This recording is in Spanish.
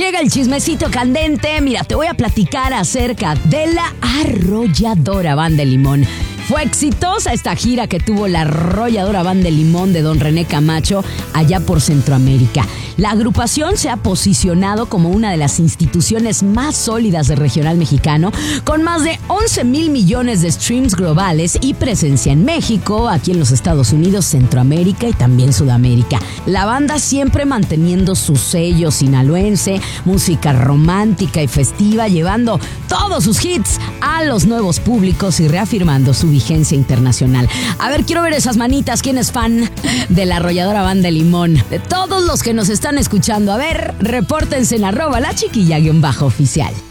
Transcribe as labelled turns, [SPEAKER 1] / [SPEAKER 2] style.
[SPEAKER 1] llega el chismecito candente. Mira, te voy a platicar acerca de la Arrolladora Banda de Limón. Fue exitosa esta gira que tuvo la Arrolladora Banda de Limón de don René Camacho allá por Centroamérica. La agrupación se ha posicionado como una de las instituciones más sólidas del regional mexicano, con más de 11,000 millones de streams globales y presencia en México, aquí en los Estados Unidos, Centroamérica y también Sudamérica. La banda siempre manteniendo su sello sinaloense, música romántica y festiva, llevando todos sus hits a los nuevos públicos y reafirmando su vigencia internacional. A ver, quiero ver esas manitas. ¿Quién es fan de la Arrolladora Banda de Limón? De todos los que nos están escuchando, a ver, repórtense en @lachiquilla_oficial.